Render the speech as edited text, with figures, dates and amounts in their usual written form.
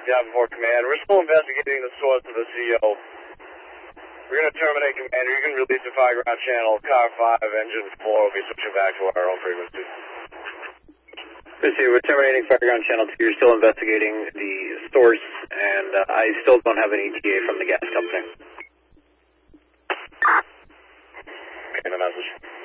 Yeah, before command. We're still investigating the source of the CO. We're going to terminate commander. You can release the fire ground channel. Car 5, engine 4 will be switching back to our own frequency. We're terminating fire ground channel 2. You're still investigating the source, and I still don't have an ETA from the gas company. Okay, no message.